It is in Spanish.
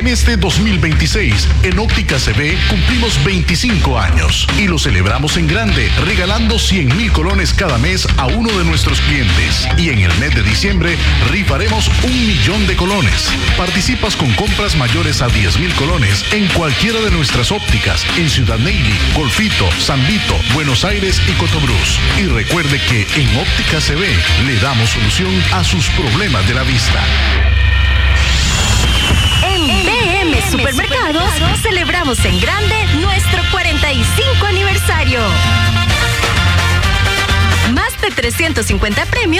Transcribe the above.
este 2026, en Óptica CB cumplimos 25 años y lo celebramos en grande, regalando 100,000 colones cada mes a uno de nuestros clientes. Y en el mes de diciembre rifaremos 1,000,000 de colones. Participas con compras mayores a 10,000 colones en cualquiera de nuestras ópticas en Ciudad Neyli, Golfito, San Vito, Buenos Aires y Cotobruz. Y recuerde que en Óptica CB le damos solución a sus problemas de la vista. En BM Supermercados celebramos en grande nuestro 45 aniversario. Más de 350 premios